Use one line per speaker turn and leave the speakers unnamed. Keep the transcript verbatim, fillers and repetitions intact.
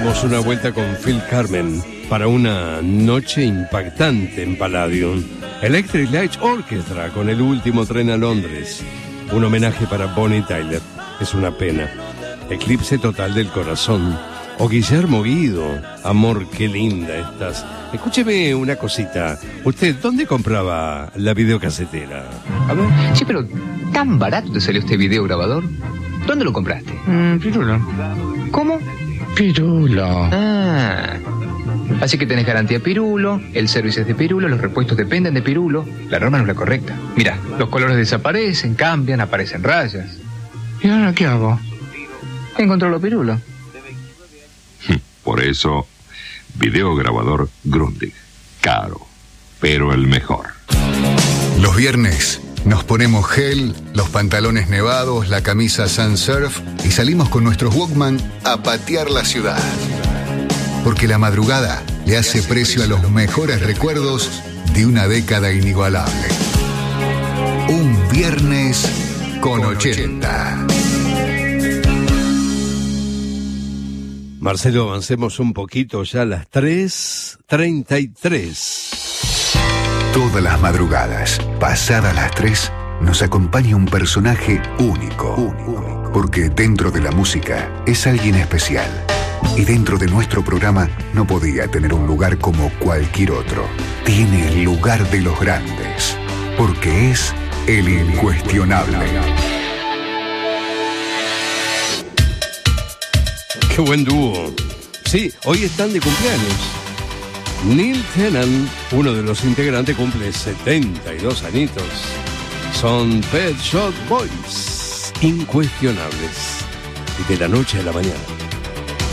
Damos una vuelta con Phil Carmen para una noche impactante en Palladium. Electric Light Orchestra con El último tren a Londres. Un homenaje para Bonnie Tyler. Es una pena. Eclipse total del corazón. O Guillermo Guido. Amor, qué linda estás. Escúcheme una cosita. ¿Usted dónde compraba la videocasetera?
A ver. Sí, pero ¿tan barato te salió este videograbador? ¿Dónde lo compraste?
Mm, Pirulo.
¿Cómo?
Pirulo.
Ah. Así que tenés garantía Pirulo, el servicio es de Pirulo, los repuestos dependen de Pirulo. La norma no es la correcta. Mirá, los colores desaparecen, cambian, aparecen rayas.
¿Y ahora qué hago?
Encontró Pirulo.
Por eso, videograbador Grundig. Caro, pero el mejor.
Los viernes nos ponemos gel, los pantalones nevados, la camisa Sans Surf y salimos con nuestros Walkman a patear la ciudad. Porque la madrugada le hace precio a los mejores recuerdos de una década inigualable. Un viernes con ochenta.
Marcelo, avancemos un poquito ya a las tres treinta y tres.
Todas las madrugadas, pasadas las tres, nos acompaña un personaje único. Único. Porque dentro de la música es alguien especial. Y dentro de nuestro programa no podía tener un lugar como cualquier otro. Tiene el lugar de los grandes. Porque es el incuestionable.
Qué buen dúo. Sí, hoy están de cumpleaños. Neil Tennant, uno de los integrantes, cumple setenta y dos añitos. Son Pet Shop Boys, incuestionables. Y de la noche a la mañana.